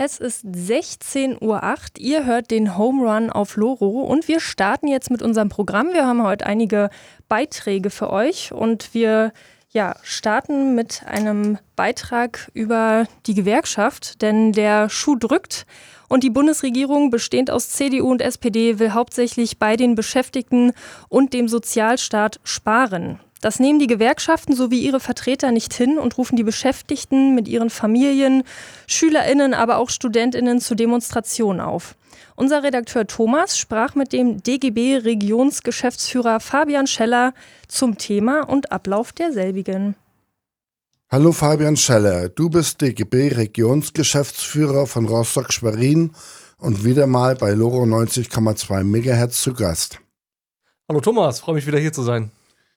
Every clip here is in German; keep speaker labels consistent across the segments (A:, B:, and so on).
A: Es ist 16:08 Uhr. Ihr hört den Home Run auf Loro und wir starten jetzt mit unserem Programm. Wir haben heute einige Beiträge für euch und wir starten mit einem Beitrag über die Gewerkschaft, denn der Schuh drückt und die Bundesregierung, bestehend aus CDU und SPD, will hauptsächlich bei den Beschäftigten und dem Sozialstaat sparen. Das nehmen die Gewerkschaften sowie ihre Vertreter nicht hin und rufen die Beschäftigten mit ihren Familien, SchülerInnen, aber auch StudentInnen zu Demonstrationen auf. Unser Redakteur Thomas sprach mit dem DGB-Regionsgeschäftsführer Fabian Scheller zum Thema und Ablauf derselbigen.
B: Hallo Fabian Scheller, du bist DGB-Regionsgeschäftsführer von Rostock-Schwerin und wieder mal bei Loro 90,2 MHz zu Gast.
C: Hallo Thomas, freue mich wieder hier zu sein.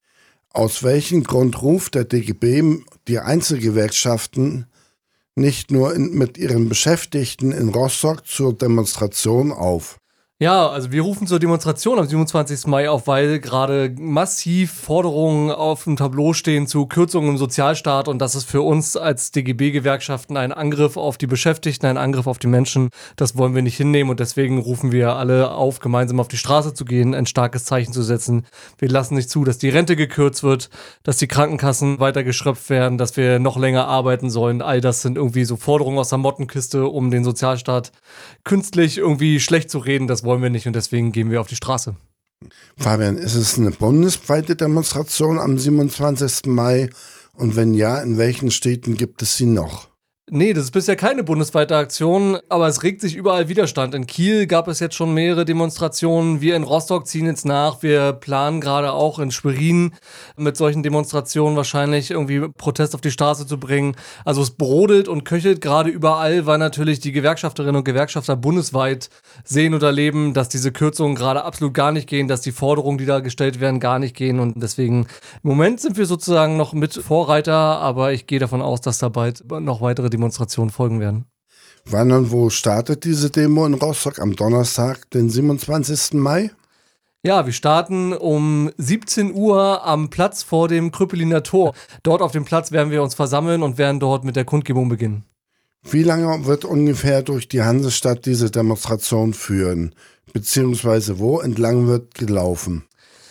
B: Aus welchem Grund ruft der DGB die Einzelgewerkschaften nicht nur mit ihren Beschäftigten in Rostock zur Demonstration auf?
C: Ja, also wir rufen zur Demonstration am 27. Mai auf, weil gerade massiv Forderungen auf dem Tableau stehen zu Kürzungen im Sozialstaat und das ist für uns als DGB-Gewerkschaften ein Angriff auf die Beschäftigten, ein Angriff auf die Menschen. Das wollen wir nicht hinnehmen und deswegen rufen wir alle auf, gemeinsam auf die Straße zu gehen, ein starkes Zeichen zu setzen. Wir lassen nicht zu, dass die Rente gekürzt wird, dass die Krankenkassen weiter geschröpft werden, dass wir noch länger arbeiten sollen. All das sind irgendwie so Forderungen aus der Mottenkiste, um den Sozialstaat künstlich irgendwie schlecht zu reden. Das wollen wir nicht und deswegen gehen wir auf die Straße.
B: Fabian, ist es eine bundesweite Demonstration am 27. Mai? Und wenn ja, in welchen Städten gibt es sie noch?
C: Nee, das ist bisher keine bundesweite Aktion, aber es regt sich überall Widerstand. In Kiel gab es jetzt schon mehrere Demonstrationen. Wir in Rostock ziehen jetzt nach. Wir planen gerade auch in Schwerin mit solchen Demonstrationen wahrscheinlich irgendwie Protest auf die Straße zu bringen. Also es brodelt und köchelt gerade überall, weil natürlich die Gewerkschafterinnen und Gewerkschafter bundesweit sehen und erleben, dass diese Kürzungen gerade absolut gar nicht gehen, dass die Forderungen, die da gestellt werden, gar nicht gehen. Und deswegen im Moment sind wir sozusagen noch mit Vorreiter, aber ich gehe davon aus, dass da bald noch weitere Demonstrationen folgen werden.
B: Wann und wo startet diese Demo in Rostock? Am Donnerstag, den 27. Mai?
C: Ja, wir starten um 17 Uhr am Platz vor dem Krüppeliner Tor. Dort auf dem Platz werden wir uns versammeln und werden dort mit der Kundgebung beginnen.
B: Wie lange wird ungefähr durch die Hansestadt diese Demonstration führen? Beziehungsweise wo entlang wird gelaufen?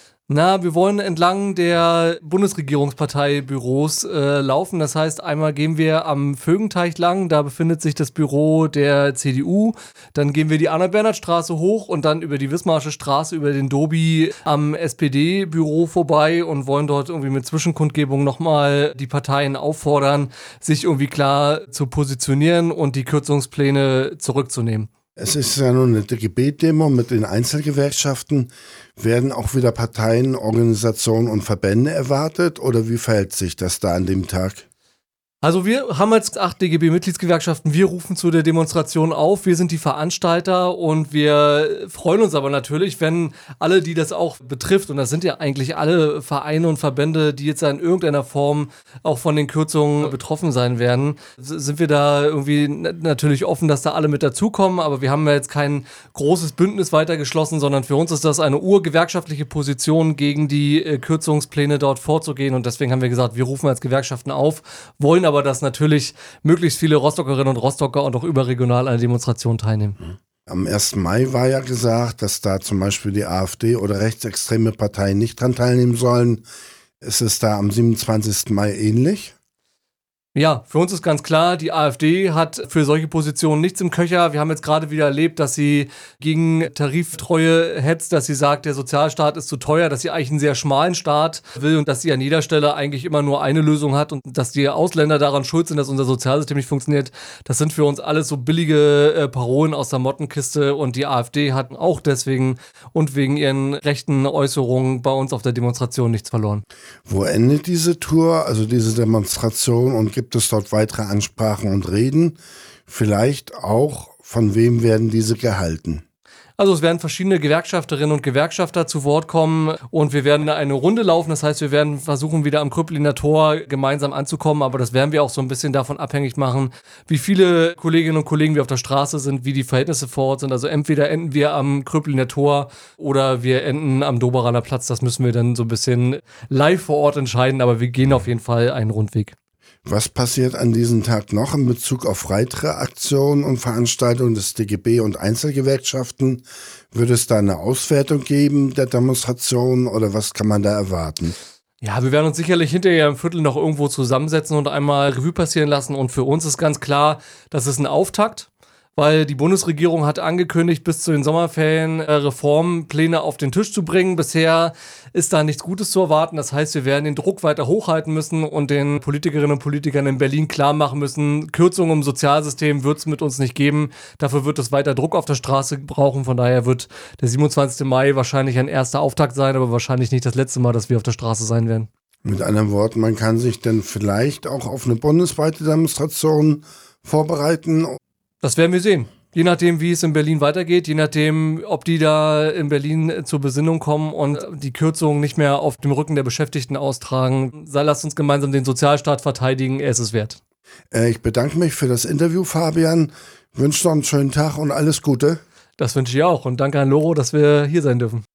C: Na, wir wollen entlang der Bundesregierungsparteibüros laufen. Das heißt, einmal gehen wir am Vögenteich lang, da befindet sich das Büro der CDU. Dann gehen wir die Anna-Bernhard-Straße hoch und dann über die Wismarsche Straße, über den Dobi am SPD-Büro vorbei und wollen dort irgendwie mit Zwischenkundgebung nochmal die Parteien auffordern, sich irgendwie klar zu positionieren und die Kürzungspläne zurückzunehmen.
B: Es ist ja nun eine DGB-Demo mit den Einzelgewerkschaften. Werden auch wieder Parteien, Organisationen und Verbände erwartet oder wie verhält sich das da an dem Tag?
C: Also wir haben jetzt 8 DGB-Mitgliedsgewerkschaften, wir rufen zu der Demonstration auf, wir sind die Veranstalter und wir freuen uns aber natürlich, wenn alle, die das auch betrifft, und das sind ja eigentlich alle Vereine und Verbände, die jetzt in irgendeiner Form auch von den Kürzungen betroffen sein werden, sind wir da irgendwie natürlich offen, dass da alle mit dazukommen, aber wir haben ja jetzt kein großes Bündnis weiter geschlossen, sondern für uns ist das eine urgewerkschaftliche Position, gegen die Kürzungspläne dort vorzugehen und deswegen haben wir gesagt, wir rufen als Gewerkschaften auf, wollen aber, dass natürlich möglichst viele Rostockerinnen und Rostocker und auch überregional an der Demonstration teilnehmen.
B: Am 1. Mai war ja gesagt, dass da zum Beispiel die AfD oder rechtsextreme Parteien nicht dran teilnehmen sollen. Ist es da am 27. Mai ähnlich?
C: Ja, für uns ist ganz klar, die AfD hat für solche Positionen nichts im Köcher. Wir haben jetzt gerade wieder erlebt, dass sie gegen Tariftreue hetzt, dass sie sagt, der Sozialstaat ist zu teuer, dass sie eigentlich einen sehr schmalen Staat will und dass sie an jeder Stelle eigentlich immer nur eine Lösung hat und dass die Ausländer daran schuld sind, dass unser Sozialsystem nicht funktioniert. Das sind für uns alles so billige Parolen aus der Mottenkiste und die AfD hat auch deswegen und wegen ihren rechten Äußerungen bei uns auf der Demonstration nichts verloren.
B: Wo endet diese Tour, also diese Demonstration und gibt es dort weitere Ansprachen und Reden? Vielleicht auch, von wem werden diese gehalten?
C: Also es werden verschiedene Gewerkschafterinnen und Gewerkschafter zu Wort kommen und wir werden eine Runde laufen. Das heißt, wir werden versuchen, wieder am Krüppeliner Tor gemeinsam anzukommen, aber das werden wir auch so ein bisschen davon abhängig machen, wie viele Kolleginnen und Kollegen wir auf der Straße sind, wie die Verhältnisse vor Ort sind. Also entweder enden wir am Krüppeliner Tor oder wir enden am Doberaner Platz. Das müssen wir dann so ein bisschen live vor Ort entscheiden, aber wir gehen auf jeden Fall einen Rundweg.
B: Was passiert an diesem Tag noch in Bezug auf weitere Aktionen und Veranstaltungen des DGB und Einzelgewerkschaften? Wird es da eine Auswertung geben der Demonstration oder was kann man da erwarten?
C: Ja, wir werden uns sicherlich hinterher im Viertel noch irgendwo zusammensetzen und einmal Revue passieren lassen. Und für uns ist ganz klar, das ist ein Auftakt, weil die Bundesregierung hat angekündigt, bis zu den Sommerferien Reformpläne auf den Tisch zu bringen. Bisher ist da nichts Gutes zu erwarten. Das heißt, wir werden den Druck weiter hochhalten müssen und den Politikerinnen und Politikern in Berlin klar machen müssen, Kürzungen im Sozialsystem wird es mit uns nicht geben. Dafür wird es weiter Druck auf der Straße brauchen. Von daher wird der 27. Mai wahrscheinlich ein erster Auftakt sein, aber wahrscheinlich nicht das letzte Mal, dass wir auf der Straße sein werden.
B: Mit anderen Worten, man kann sich dann vielleicht auch auf eine bundesweite Demonstration vorbereiten.
C: Das werden wir sehen. Je nachdem, wie es in Berlin weitergeht, je nachdem, ob die da in Berlin zur Besinnung kommen und die Kürzungen nicht mehr auf dem Rücken der Beschäftigten austragen. Lasst uns gemeinsam den Sozialstaat verteidigen, er ist es wert.
B: Ich bedanke mich für das Interview, Fabian. Wünsche noch einen schönen Tag und alles Gute.
C: Das wünsche ich auch und danke an Loro, dass wir hier sein dürfen.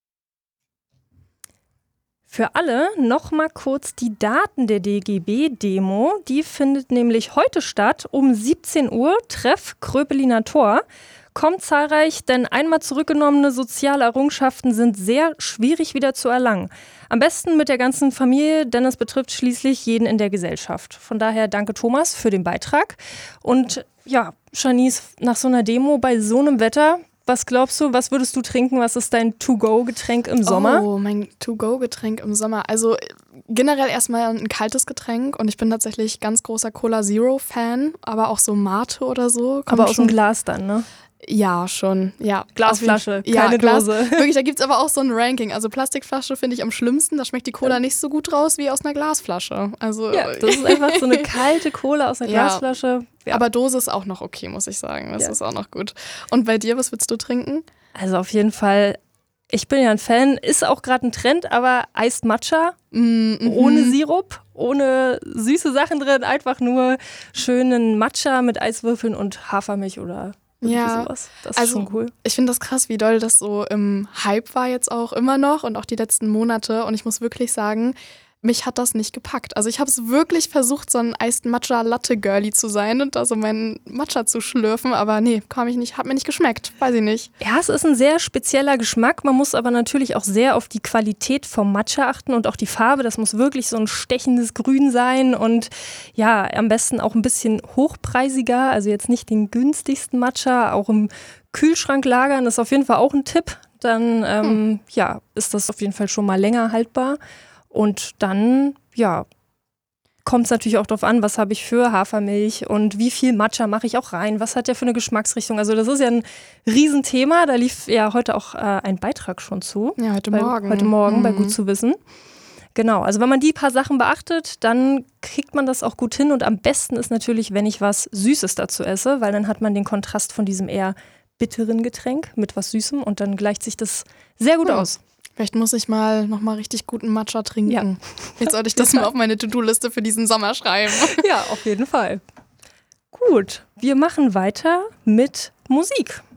A: Für alle noch mal kurz die Daten der DGB-Demo. Die findet nämlich heute statt um 17 Uhr, Treff Kröpeliner Tor. Kommt zahlreich, denn einmal zurückgenommene soziale Errungenschaften sind sehr schwierig wieder zu erlangen. Am besten mit der ganzen Familie, denn es betrifft schließlich jeden in der Gesellschaft. Von daher danke Thomas für den Beitrag. Und ja, Shanice, nach so einer Demo bei so einem Wetter, was glaubst du, was würdest du trinken? Was ist dein To-Go-Getränk im Sommer?
D: Oh, mein To-Go-Getränk im Sommer. Also generell erstmal ein kaltes Getränk und ich bin tatsächlich ganz großer Cola Zero-Fan, aber auch so Mate oder so.
A: Aber aus dem Glas dann, ne?
D: Ja, schon. Ja.
A: Glasflasche,
D: keine
A: Glas.
D: Dose. Wirklich, da gibt es aber auch so ein Ranking. Also Plastikflasche finde ich am schlimmsten. Da schmeckt die Cola nicht so gut raus wie aus einer Glasflasche. Also,
A: ja, das ist einfach so eine kalte Cola aus einer Glasflasche. Ja.
D: Aber Dose ist auch noch okay, muss ich sagen. Das ist auch noch gut. Und bei dir, was würdest du trinken?
A: Also auf jeden Fall, ich bin ja ein Fan, ist auch gerade ein Trend, aber Iced Matcha ohne Sirup, ohne süße Sachen drin, einfach nur schönen Matcha mit Eiswürfeln und Hafermilch oder sowas. Das ist schon cool.
D: Ich finde das krass, wie doll das so im Hype war jetzt auch immer noch und auch die letzten Monate. Und ich muss wirklich sagen, mich hat das nicht gepackt. Also ich habe es wirklich versucht, so ein Iced Matcha Latte Girlie zu sein und da so meinen Matcha zu schlürfen, aber nee, hat mir nicht geschmeckt, weiß ich nicht.
A: Ja, es ist ein sehr spezieller Geschmack, man muss aber natürlich auch sehr auf die Qualität vom Matcha achten und auch die Farbe, das muss wirklich so ein stechendes Grün sein und ja, am besten auch ein bisschen hochpreisiger, also jetzt nicht den günstigsten Matcha, auch im Kühlschrank lagern, ist auf jeden Fall auch ein Tipp, dann ist das auf jeden Fall schon mal länger haltbar. Und dann, kommt es natürlich auch darauf an, was habe ich für Hafermilch und wie viel Matcha mache ich auch rein, was hat der für eine Geschmacksrichtung. Also das ist ja ein Riesenthema, da lief ja heute auch ein Beitrag schon zu.
D: Ja, heute Morgen.
A: Bei Gut zu wissen. Genau, also wenn man die paar Sachen beachtet, dann kriegt man das auch gut hin und am besten ist natürlich, wenn ich was Süßes dazu esse, weil dann hat man den Kontrast von diesem eher bitteren Getränk mit was Süßem und dann gleicht sich das sehr gut aus.
D: Vielleicht muss ich noch mal richtig guten Matcha trinken.
A: Ja.
D: Jetzt sollte ich das mal auf meine To-Do-Liste für diesen Sommer schreiben.
A: Ja, auf jeden Fall. Gut, wir machen weiter mit Musik.